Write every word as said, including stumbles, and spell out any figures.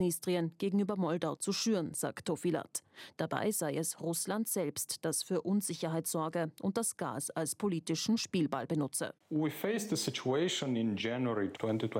Transnistrien gegenüber Moldau zu schüren, sagt Tofilat. Dabei sei es Russland selbst, das für Unsicherheit sorge und das Gas als politischen Spielball benutze. We faced a situation in January twenty